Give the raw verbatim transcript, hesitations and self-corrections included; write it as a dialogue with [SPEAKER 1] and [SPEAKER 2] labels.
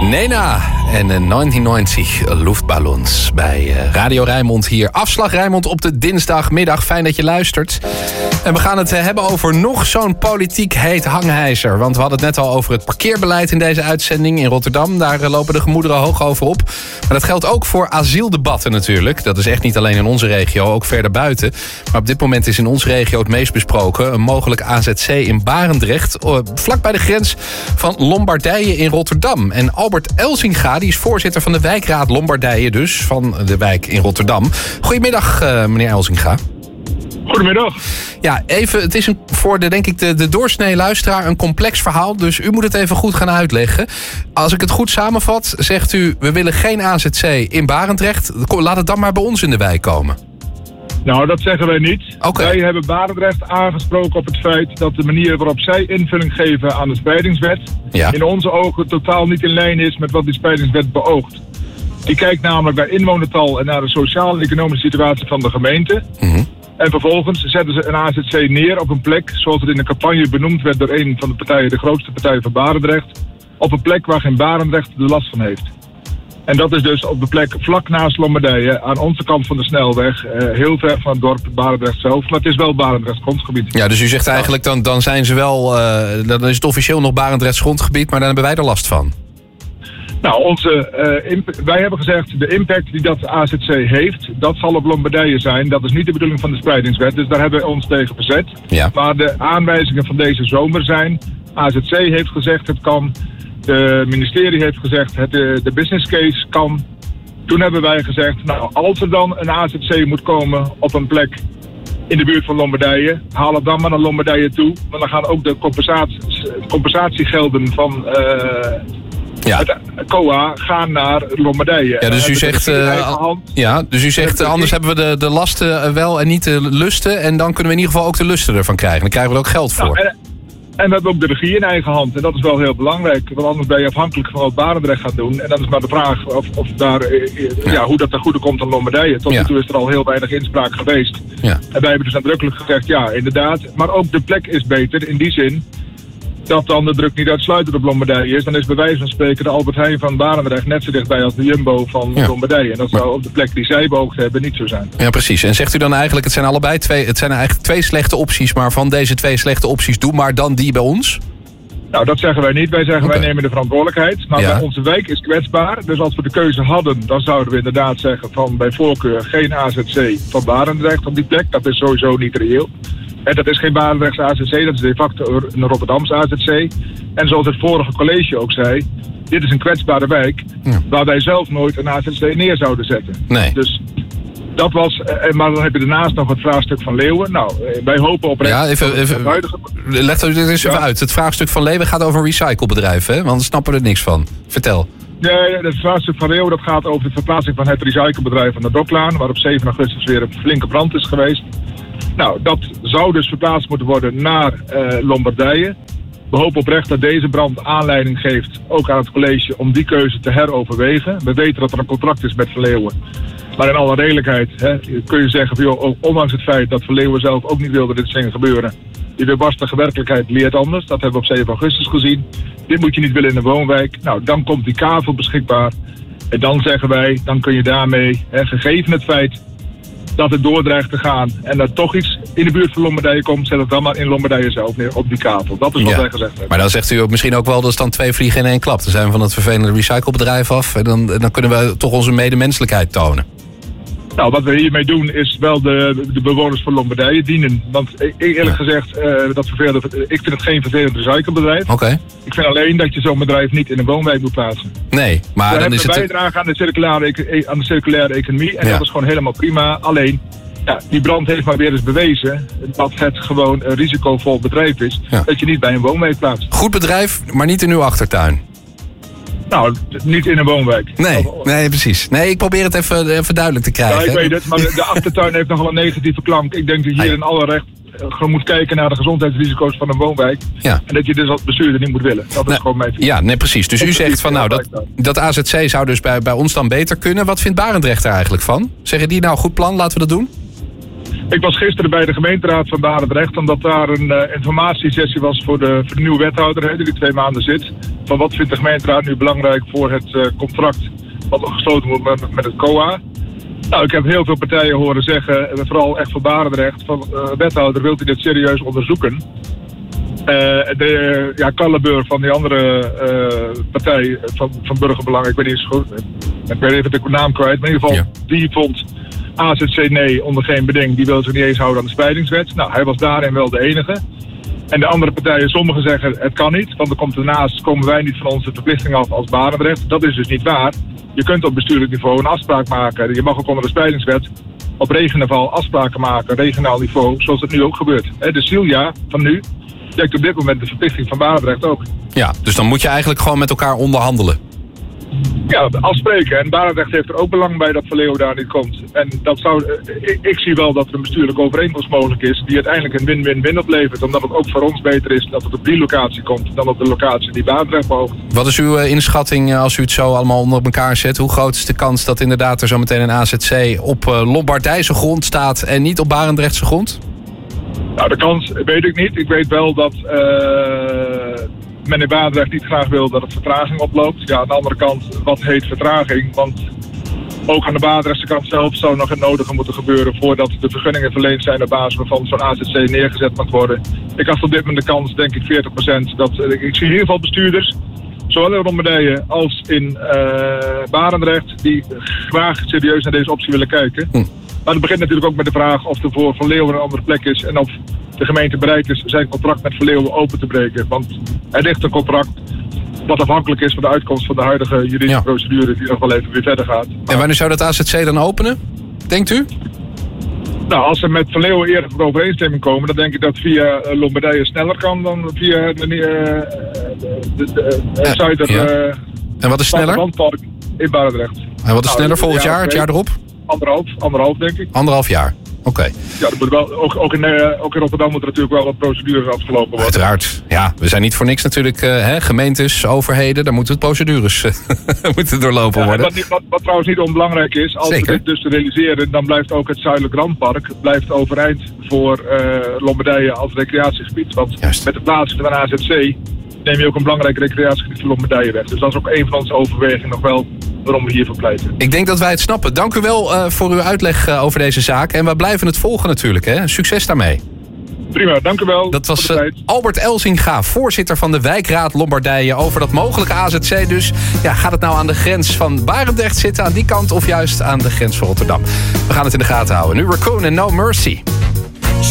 [SPEAKER 1] Nena en negentien negentig Luftballons bij Radio Rijnmond hier. Afslag Rijnmond op de dinsdagmiddag. Fijn dat je luistert. En we gaan het hebben over nog zo'n politiek heet hangijzer. Want we hadden het net al over het parkeerbeleid in deze uitzending in Rotterdam. Daar lopen de gemoederen hoog over op. Maar dat geldt ook voor asieldebatten natuurlijk. Dat is echt niet alleen in onze regio, ook verder buiten. Maar op dit moment is in onze regio het meest besproken een mogelijk A Z C in Barendrecht, vlak bij de grens van Lombardije in Rotterdam. En Albert Elzinga, die is voorzitter van de wijkraad Lombardije dus, van de wijk in Rotterdam. Goedemiddag, uh, meneer Elzinga.
[SPEAKER 2] Goedemiddag.
[SPEAKER 1] Ja, even, het is een, voor de, denk ik, de, de doorsnee luisteraar een complex verhaal, dus u moet het even goed gaan uitleggen. Als ik het goed samenvat, zegt u, we willen geen A Z C in Barendrecht. Laat het dan maar bij ons in de wijk komen.
[SPEAKER 2] Nou, dat zeggen wij niet.
[SPEAKER 1] Okay.
[SPEAKER 2] Wij hebben Barendrecht aangesproken op het feit dat de manier waarop zij invulling geven aan de spreidingswet
[SPEAKER 1] ja. in
[SPEAKER 2] onze ogen totaal niet in lijn is met wat die spreidingswet beoogt. Die kijkt namelijk naar inwonertal en naar de sociale en economische situatie van de gemeente.
[SPEAKER 1] Mm-hmm.
[SPEAKER 2] En vervolgens zetten ze een A Z C neer op een plek, zoals het in de campagne benoemd werd door een van de partijen, de grootste partij van Barendrecht, op een plek waar geen Barendrecht de last van heeft. En dat is dus op de plek vlak naast Lombardije, aan onze kant van de snelweg, uh, heel ver van het dorp Barendrecht zelf. Maar het is wel Barendrechts grondgebied.
[SPEAKER 1] Ja, dus u zegt eigenlijk, dan, dan zijn ze wel, uh, dan is het officieel nog Barendrechts grondgebied, maar dan hebben wij er last van. Nou,
[SPEAKER 2] onze, uh, imp- wij hebben gezegd, de impact die dat A Z C heeft, dat zal op Lombardije zijn. Dat is niet de bedoeling van de spreidingswet, dus daar hebben we ons tegen verzet.
[SPEAKER 1] Ja.
[SPEAKER 2] Maar de aanwijzingen van deze zomer zijn, A Z C heeft gezegd het kan, de ministerie heeft gezegd het, de business case kan. Toen hebben wij gezegd, nou, als er dan een A Z C moet komen op een plek in de buurt van Lombardije, haal het dan maar naar Lombardije toe. Want dan gaan ook de compensatie, compensatiegelden van Uh,
[SPEAKER 1] Ja.
[SPEAKER 2] Het C O A gaan naar Lombardije.
[SPEAKER 1] Ja, dus u zegt, uh, ja, dus u zegt uh, anders hebben we de, de lasten wel en niet de lusten. En dan kunnen we in ieder geval ook de lusten ervan krijgen. Dan krijgen we er ook geld voor.
[SPEAKER 2] Nou, en, en we hebben ook de regie in eigen hand. En dat is wel heel belangrijk. Want anders ben je afhankelijk van wat Barendrecht gaat doen. En dan is maar de vraag of, of daar, ja. Ja, hoe dat ten goede komt aan Lombardije. Tot nu ja. toe is er al heel weinig inspraak geweest.
[SPEAKER 1] Ja.
[SPEAKER 2] En wij hebben dus nadrukkelijk gezegd, ja, inderdaad. Maar ook de plek is beter in die zin dat dan de druk niet uitsluitend op Lombardije is. Dan is bij wijze van spreken de Albert Heijn van Barendrecht net zo dichtbij als de Jumbo van ja. Lombardije. En dat zou op de plek die zij beoogd hebben niet zo zijn.
[SPEAKER 1] Ja, precies. En zegt u dan eigenlijk, het zijn allebei twee, het zijn eigenlijk twee slechte opties, maar van deze twee slechte opties, doe maar dan die bij ons?
[SPEAKER 2] Nou, dat zeggen wij niet. Wij zeggen, okay. wij nemen de verantwoordelijkheid. Maar
[SPEAKER 1] ja.
[SPEAKER 2] onze wijk is kwetsbaar. Dus als we de keuze hadden, dan zouden we inderdaad zeggen van bij voorkeur geen A Z C van Barendrecht op die plek. Dat is sowieso niet reëel. En dat is geen Barendrechtse A Z C, dat is de facto een Rotterdamse A Z C. En zoals het vorige college ook zei, dit is een kwetsbare wijk ja. waar wij zelf nooit een A Z C neer zouden zetten.
[SPEAKER 1] Nee.
[SPEAKER 2] Dus dat was, maar dan heb je daarnaast nog het vraagstuk van Leeuwen. Nou, wij hopen oprecht.
[SPEAKER 1] Ja, even, even huidige... leg dat dit eens ja. even uit. Het vraagstuk van Leeuwen gaat over een recyclebedrijf, hè? Want daar snappen we er niks van. Vertel.
[SPEAKER 2] Ja, het vraagstuk van Leeuwen dat gaat over de verplaatsing van het recyclebedrijf aan de Doklaan, waar op zeven augustus weer een flinke brand is geweest. Nou, dat zou dus verplaatst moeten worden naar uh, Lombardije. We hopen oprecht dat deze brand aanleiding geeft, ook aan het college, om die keuze te heroverwegen. We weten dat er een contract is met Van Leeuwen. Maar in alle redelijkheid hè, kun je zeggen, van, joh, ondanks het feit dat Van Leeuwen zelf ook niet wilde dat dit ging gebeuren, die weerbarstige werkelijkheid leert anders. Dat hebben we op zeven augustus gezien. Dit moet je niet willen in een woonwijk. Nou, dan komt die kavel beschikbaar. En dan zeggen wij, dan kun je daarmee, hè, gegeven het feit dat het doordreigt te gaan en dat toch iets in de buurt van Lombardije komt, zet het dan maar in Lombardije zelf neer op die kavel. Dat is wat ja. wij gezegd hebben.
[SPEAKER 1] Maar dan zegt u ook misschien ook wel, dat is dan twee vliegen in één klap. Dan zijn we van het vervelende recyclebedrijf af en dan, dan kunnen we toch onze medemenselijkheid tonen.
[SPEAKER 2] Nou, wat we hiermee doen is wel de, de bewoners van Lombardije dienen. Want eerlijk ja. gezegd, uh, dat vervelende, ik vind het geen vervelend recyclebedrijf.
[SPEAKER 1] Oké. Okay.
[SPEAKER 2] Ik vind alleen dat je zo'n bedrijf niet in een woonwijk moet plaatsen.
[SPEAKER 1] Nee, maar
[SPEAKER 2] we
[SPEAKER 1] dan is het
[SPEAKER 2] bijdragen aan de circulaire, aan de circulaire economie en
[SPEAKER 1] ja.
[SPEAKER 2] dat is gewoon helemaal prima. Alleen, ja, die brand heeft maar weer eens bewezen dat het gewoon een risicovol bedrijf is. Ja. Dat je niet bij een woonwijk plaatst.
[SPEAKER 1] Goed bedrijf, maar niet in uw achtertuin.
[SPEAKER 2] Nou, niet in een woonwijk.
[SPEAKER 1] Nee, nee, precies. Nee, ik probeer het even, even duidelijk te krijgen.
[SPEAKER 2] Ja, ik weet het, maar de achtertuin heeft nogal een negatieve klank. Ik denk dat je hier in alle recht gewoon moet kijken naar de gezondheidsrisico's van een woonwijk. Ja. En dat je dus als bestuurder niet moet willen. Dat is
[SPEAKER 1] nee,
[SPEAKER 2] gewoon mijn visie.
[SPEAKER 1] Ja, nee, precies. Dus u zegt van nou, dat, dat A Z C zou dus bij, bij ons dan beter kunnen. Wat vindt Barendrecht er eigenlijk van? Zeggen die nou, goed plan, laten we dat doen?
[SPEAKER 2] Ik was gisteren bij de gemeenteraad van Barendrecht, omdat daar een uh, informatiesessie was voor de, voor de nieuwe wethouder, hè, die twee maanden zit. Van wat vindt de gemeenteraad nu belangrijk voor het uh, contract wat nog gesloten wordt met, met het C O A. Nou, ik heb heel veel partijen horen zeggen, vooral echt voor Barendrecht, van uh, wethouder, wilt u dit serieus onderzoeken? Uh, de ja, Kallebeur van die andere uh, partij van, van Burgerbelang, ik weet niet eens goed, ik weet even de naam kwijt, maar in ieder geval, ja. Die vond A Z C nee, onder geen beding, die wil zich niet eens houden aan de spreidingswet. Nou, hij was daarin wel de enige. En de andere partijen, sommigen zeggen het kan niet, want er komt daarnaast komen wij niet van onze verplichting af als Barendrecht. Dat is dus niet waar. Je kunt op bestuurlijk niveau een afspraak maken. Je mag ook onder de spreidingswet op regionaal afspraken maken, regionaal niveau, zoals het nu ook gebeurt. De Silja van nu dekt op dit moment de verplichting van Barendrecht ook.
[SPEAKER 1] Ja, dus dan moet je eigenlijk gewoon met elkaar onderhandelen.
[SPEAKER 2] Ja, afspreken. En Barendrecht heeft er ook belang bij dat Valeo daar niet komt. En dat zou, ik, ik zie wel dat er een bestuurlijke overeenkomst mogelijk is die uiteindelijk een win-win-win oplevert. Omdat het ook voor ons beter is dat het op die locatie komt dan op de locatie die Barendrecht beoogt.
[SPEAKER 1] Wat is uw inschatting als u het zo allemaal onder elkaar zet? Hoe groot is de kans dat inderdaad er zo meteen een A Z C op Lombardijse grond staat en niet op Barendrechtse grond?
[SPEAKER 2] Nou, de kans weet ik niet. Ik weet wel dat uh, men in Barendrecht niet graag wil dat het vertraging oploopt. Ja, aan de andere kant, wat heet vertraging? Want ook aan de Barendrechtse kant zelf zou nog het nodige moeten gebeuren voordat de vergunningen verleend zijn op basis waarvan zo'n A Z C neergezet moet worden. Ik had op dit moment de kans, denk ik, veertig procent. Dat, ik zie in ieder geval bestuurders, zowel in Lombardije als in uh, Barendrecht, die graag serieus naar deze optie willen kijken. Hm. Maar het begint natuurlijk ook met de vraag of er voor Van Leeuwen een andere plek is en of de gemeente bereid is zijn contract met Van Leeuwen open te breken. Want er ligt een contract wat afhankelijk is van de uitkomst van de huidige juridische ja. procedure die nog wel even weer verder gaat. Maar...
[SPEAKER 1] En wanneer zou dat A Z C dan openen, denkt u?
[SPEAKER 2] Nou, als ze met Van Leeuwen eerder tot overeenstemming komen, dan denk ik dat via uh, Lombardije sneller kan dan via de, uh, de, de, de uh, Zuider...
[SPEAKER 1] Ja.
[SPEAKER 2] Uh,
[SPEAKER 1] en wat is sneller?
[SPEAKER 2] Landpark in Barendrecht.
[SPEAKER 1] En wat is sneller, nou, volgend jaar, het jaar erop?
[SPEAKER 2] Anderhalf, anderhalf denk ik.
[SPEAKER 1] Anderhalf jaar, oké. Okay.
[SPEAKER 2] Ja, dat moet wel, ook, ook, in, uh, ook in Rotterdam moet er natuurlijk wel wat procedures afgelopen worden.
[SPEAKER 1] Uiteraard, ja. We zijn niet voor niks natuurlijk, uh, hè, gemeentes, overheden, daar moeten procedures moeten doorlopen
[SPEAKER 2] ja,
[SPEAKER 1] worden.
[SPEAKER 2] Wat, wat, wat trouwens niet onbelangrijk is, als
[SPEAKER 1] Zeker.
[SPEAKER 2] we dit dus realiseren, dan blijft ook het Zuidelijk Randpark blijft overeind voor uh, Lombardije als recreatiegebied. Want Juist. Met de plaatsing van een A Z C neem je ook een belangrijk recreatiegebied voor Lombardije weg. Dus dat is ook een van onze overwegingen nog wel waarom we hiervoor pleiten.
[SPEAKER 1] Ik denk dat wij het snappen. Dank u wel uh, voor uw uitleg uh, over deze zaak. En we blijven het volgen natuurlijk. Hè? Succes daarmee.
[SPEAKER 2] Prima, dank u wel.
[SPEAKER 1] Dat was uh, Albert Elzinga, voorzitter van de wijkraad Lombardije, over dat mogelijke A Z C dus. Ja, gaat het nou aan de grens van Barendrecht zitten, aan die kant, of juist aan de grens van Rotterdam? We gaan het in de gaten houden. Nu Raccoon en No Mercy.